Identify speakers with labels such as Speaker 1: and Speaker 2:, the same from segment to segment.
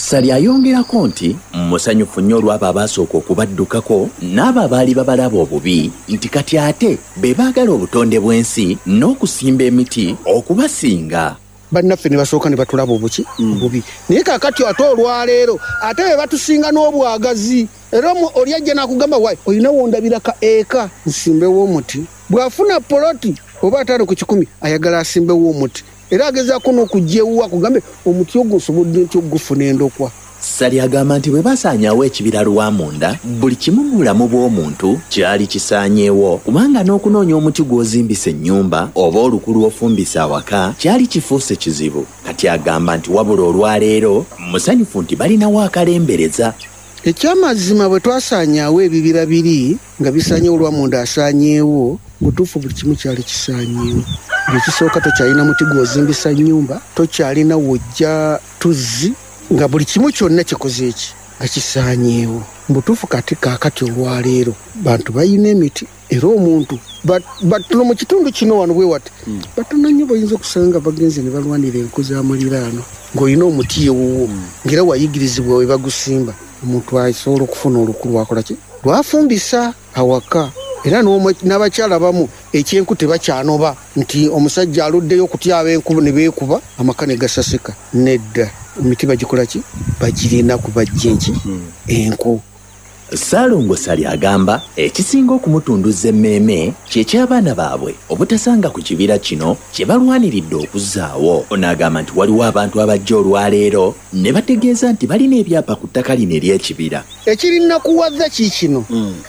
Speaker 1: Sali ayongerako nti musanyufu nnyo olw'abo abasooka okubaddukako n'abo abaali babalaba obubi nti kati ate be baagala obutonde bw'ensi n'okusimba emiti okubasinga.
Speaker 2: Bannaffe ne basooka ne batulaba obubi naye kaakati ate olwaleero ate be batusinga n'obwagazi era oli ajja n'akugamba wayi olina wondabira ka eka nsimbewo omuti bw'afuna poloti oba ataano ku 10 ayagala asimbewo omuti era agezaako n'okujja ewuwa kugambe omuti ogwo osobodde nti ogufuna endokwa.
Speaker 1: Sali agamba nti bwe basaanyaawo ekibira Lwamunda buli kimu mu bulamu bw'omuntu kyali kisaanyeewo kubanga n'okunoonya omuti gw'ozimbisa ennyumba oba oluku lw'ofumbisa awaka kyali kifuuse kizibu. Kati agamba nti wabula olwaleero musanyufu nti balinawo akalembereza.
Speaker 2: Ekyamazima bwe twasaanyaawo ebibira biri nga bisaanyeewo Lwamunda asaanyeewo butuufu buli kimu kyali kisaanyeewo. Ekisooka tokyalina muti gw'ozimbisa nnyumba, tokyalina wojja tuzzi nga buli kimu kyonna kikoze eki nga kisaanyeewo. Mbutuufu kati kaakati olwaleero bantu bayina emiti era omuntu batono mu kitundu kino wano bwe wati batono nnyo bayinza okusanga bagenze ne balwanira enku z'amaliraano ng'olina omuti yewuwo ng'era wayigirizibwa we bagusimba omuntu asobola okufuna oluku lwakola ki lwafumbisa awaka. Era n'abakyala bamu ekyenku tebakyanoba nti omusajja aluddeyo okutyaba enkubu ne beekuba amaka ne gasasika. Nedda emiti bagikola ki bagirina kubajja enki enku.
Speaker 1: Ssaalongo Sali agamba ekisinga okumutunduza emmeeme kyeky'abaana baabwe obutasanga ku kibira kino kye balwaniridde okuzzaawo. N'agamba nti waliwo abantu abajja olwaleero ne bategeeza nti balina ebyapa ku ttaka lino ery'ekibira.
Speaker 2: Ekirinakuwaza kiikino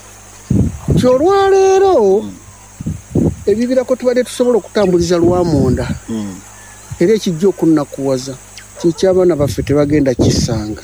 Speaker 2: kyolwaleero ebibira ko tubadde tusobola okutambuliza Lwamunda era ekijja okunnakuwaza kyeky'abaana baffe tebagenda kisanga.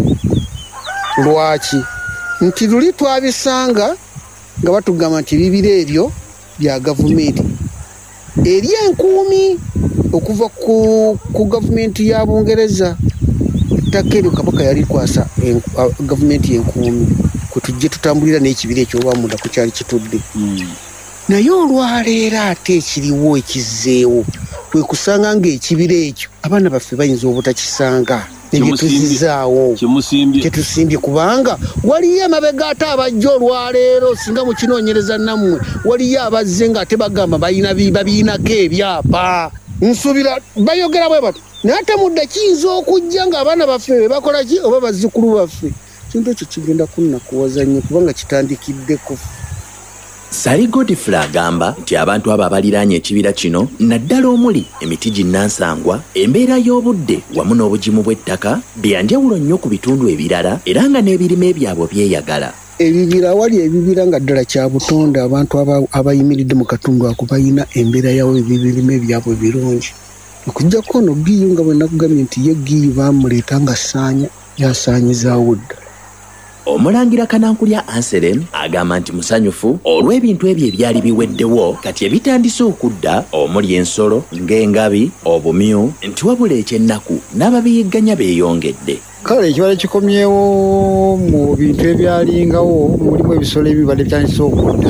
Speaker 2: Lwaki? Nti luli twabisanga nga batugamba nti ebibira ebyo bya gavumenti eri enkuumi okuva ku gavumenti ya Bungereza. Ettaka eryo Kabaka yali kwasa gavumenti enkuumi kutujje tutambulira n'ekibira ekyo Lwamunda ku kyali kitudde. Naye olwaleero ate ekiriwo ekizzeewo kwe kusanga ng'ekibira ekyo abaana baffe bayinza obutakisanga nebituzizaawo kyetusimbye kubanga waliyo emabega ate abajja olwaleero singa mu kinoonyereza nammwe waliyo abazze ng'ate bagamba babiinako ebyapa nsuubira bayogera bwe bato naye ate mudde kiyinza okujja ng'abaana baffe be bakola ki oba bazzukulu baffe. Kintu ekyo kigenda kunnakuwaza nnyo kubanga kitandikiddeko.
Speaker 1: Sali Godfrey agamba nti abantu abo abaliraanye ekibira kino naddala omuli emiti ginnansangwa embeera y'obudde wamu n'obugimu bw'ettaka byanjawulo nnyo ku bitundu ebirala era nga n'ebirime byabwe byeyagala.
Speaker 2: Ebibira wali ebibira nga ddala kya butonde abantu abayimiridde mu katundu ako bayina embeera yawo ebibirime byabwe birungi. Okujjako ono Giyu nga bwe nakugambye nti ye Giyu baamuleeta nga ssaanya yasaanyizaawo ddala.
Speaker 1: Omulangira Kanankulya Anselm agamba nti musanyufu olw'ebintu ebyo ebyali biweddewo kati ebitandise okudda omuli ensolo ng'engabi obumyu nti wabula ekyennaku n'ababiyigganya beeyongedde.
Speaker 3: Kale ekibala kikomyewo mu bintu ebyalingawo mulimu ebisolo ebibadde bitandise okudda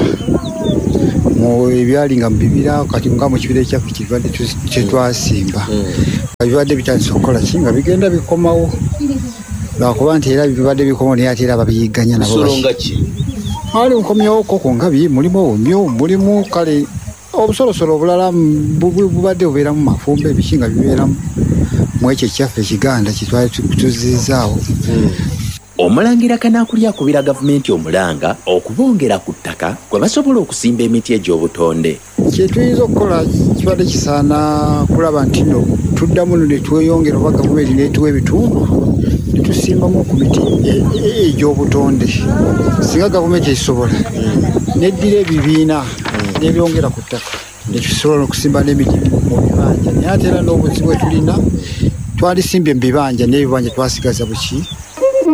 Speaker 3: mu ebyalinga mu bibira kati nga mu kibira ekyaffe kibadde kyetwasimba ebibadde bitandise okukola ki nga bigenda bikomawo. Lwakuba nti era bibadde bikomawo naye ate era babiyigganya nabo ali nkomyewo koko ngabi mulimu obumyu mulimu kale obusolosolo obulala bubadde bubeeramu mafumba ebikinga bibeeramu mu ekyo ekyaffe ekiganda kitwali tuzizaawo.
Speaker 1: Omulangira Kanankulya akubira gavumenti omulanga okubongera ku ttaka kwe basobola okusimba emiti egy'obutonde.
Speaker 3: Kyetuyinza okukola kibadde kisaana kulaba nti no tuddamu ne tweyongera oba gavumenti neetuwa ebitundu ne tusimbamu ku miti egy'obutonde. Singa gavumenti ekisobola neddira ebibiina n'ebyongera ku ttaka ne tusobola okusimba n'emiti mu bibanja naye ate era n'obuzibu bwe tulina twalisimbye mu bibanja n'ebibanja twasigaza buki